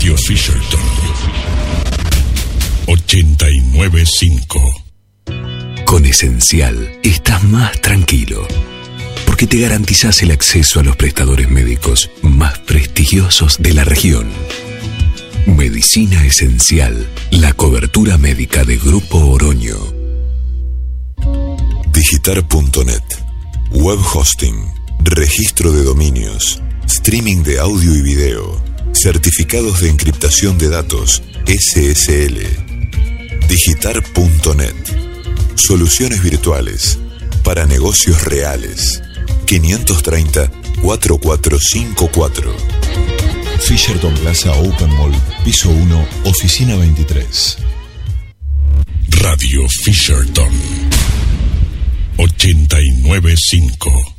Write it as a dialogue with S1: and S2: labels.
S1: Radio Fisherton 89.5.
S2: Con Esencial estás más tranquilo, porque te garantizás el acceso a los prestadores médicos más prestigiosos de la región. Medicina Esencial, la cobertura médica de Grupo Oroño.
S3: Digitar.net, web hosting, registro de dominios, streaming de audio y video, certificados de encriptación de datos, SSL. Digitar.net, soluciones virtuales para negocios reales. 530-4454.
S4: Fisherton Plaza Open Mall, piso 1, oficina 23.
S1: Radio Fisherton 89.5.